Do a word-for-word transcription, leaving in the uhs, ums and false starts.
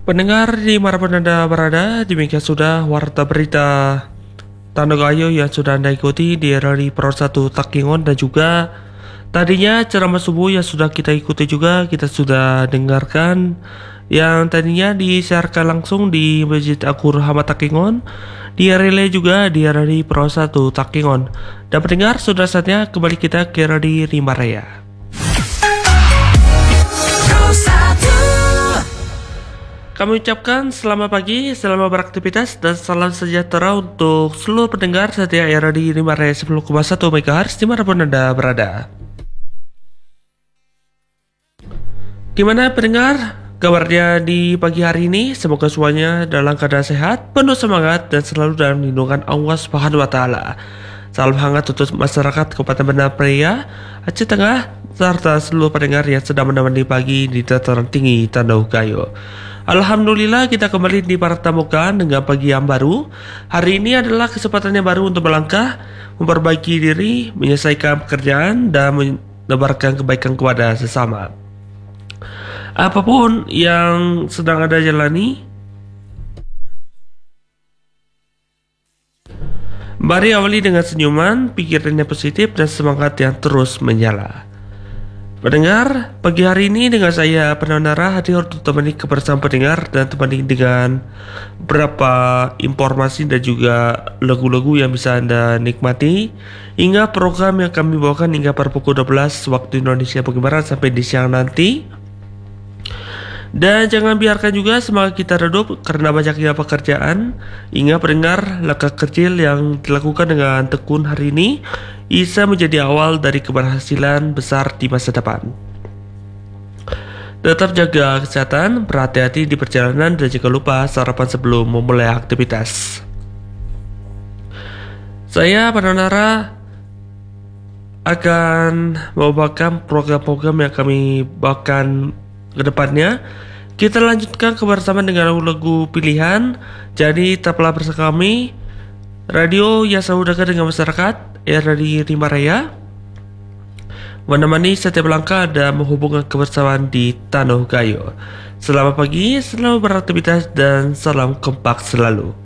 Pendengar dimanapun Anda berada, demikian sudah warta berita Tandogayo yang sudah Anda ikuti di dari Pro satu Takingon, dan juga tadinya ceramah subuh yang sudah kita ikuti juga kita sudah dengarkan, yang tadinya disiarkan langsung di Masjid Akur Hama Takingon, di relay juga di dari Pro satu Takingon. Dan pendengar, sudah saatnya kembali kita ke Radio Rimaraya. Kami ucapkan selamat pagi, selamat beraktivitas, dan salam sejahtera untuk seluruh pendengar setia R D Rimaraya sepuluh koma satu megahertz dimanapun Anda berada. Gimana pendengar? Kabarnya di pagi hari ini? Semoga semuanya dalam keadaan sehat, penuh semangat, dan selalu dalam lindungan Allah Subhanahu wa Ta'ala. Salam hangat untuk masyarakat Kabupaten Banda Pria, Aceh Tengah, serta seluruh pendengar yang sedang menemani pagi di dataran tinggi Tandogayo. Alhamdulillah, kita kembali dipertemukan dengan pagi yang baru. Hari ini adalah kesempatan yang baru untuk melangkah, memperbaiki diri, menyelesaikan pekerjaan, dan menebarkan kebaikan kepada sesama. Apapun yang sedang Anda jalani, mari awali dengan senyuman, pikiran yang positif, dan semangat yang terus menyala. Pendengar, pagi hari ini dengan saya Penonara hadir untuk temani kebersamaan pendengar dan temani dengan beberapa informasi dan juga lagu-lagu yang bisa Anda nikmati hingga program yang kami bawakan hingga pada pukul dua belas waktu Indonesia bagian Barat sampai di siang nanti. Dan jangan biarkan juga semangat kita redup karena banyaknya pekerjaan, hingga pendengar langkah kecil yang dilakukan dengan tekun hari ini bisa menjadi awal dari keberhasilan besar di masa depan. Tetap jaga kesehatan, berhati-hati di perjalanan, dan jangan lupa sarapan sebelum memulai aktivitas. Saya Penonara akan membawakan program-program yang kami bawakan ke depannya. Kita lanjutkan kebersamaan dengan lagu-lagu pilihan. Jadi tetaplah bersama kami, radio yang selalu dekat dengan masyarakat, Radio Rimaraya, menemani setiap langkah dan menghubungkan kebersamaan di Tandogayo. Selamat pagi, selamat beraktivitas, dan salam kompak selalu.